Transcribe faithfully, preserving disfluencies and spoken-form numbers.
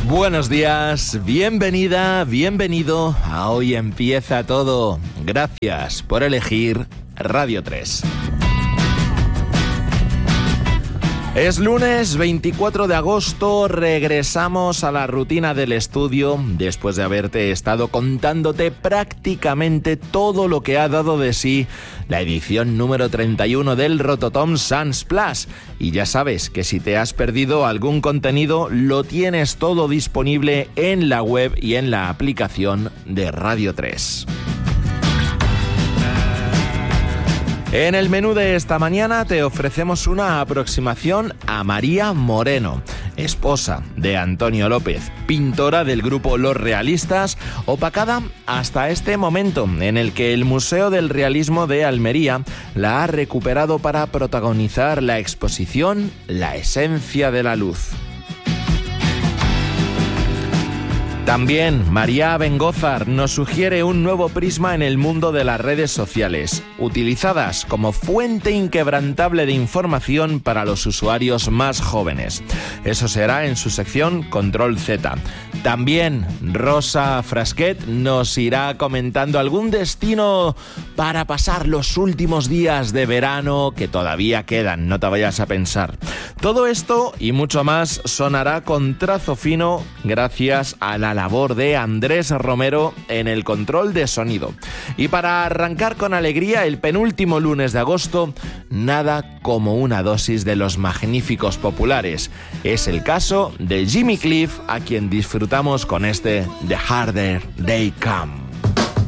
Buenos días, bienvenida, bienvenido a Hoy Empieza Todo. Gracias por elegir Radio tres. Es lunes veinticuatro de agosto, regresamos a la rutina del estudio después de haberte estado contándote prácticamente todo lo que ha dado de sí la edición número treinta y uno del Rototom Sans Plus. Y ya sabes que si te has perdido algún contenido, lo tienes todo disponible en la web y en la aplicación de Radio tres. En el menú de esta mañana te ofrecemos una aproximación a María Moreno, esposa de Antonio López, pintora del grupo Los Realistas, opacada hasta este momento en el que el Museo del Realismo de Almería la ha recuperado para protagonizar la exposición La Esencia de la Luz. También María Bengózar nos sugiere un nuevo prisma en el mundo de las redes sociales, utilizadas como fuente inquebrantable de información para los usuarios más jóvenes. Eso será en su sección Control Z. También Rosa Frasquet nos irá comentando algún destino para pasar los últimos días de verano que todavía quedan, no te vayas a pensar. Todo esto y mucho más sonará con trazo fino gracias a la labor de Andrés Romero en el control de sonido. Y para arrancar con alegría el penúltimo lunes de agosto, nada como una dosis de los magníficos populares. Es el caso de Jimmy Cliff, a quien disfrutamos con este The Harder They Come.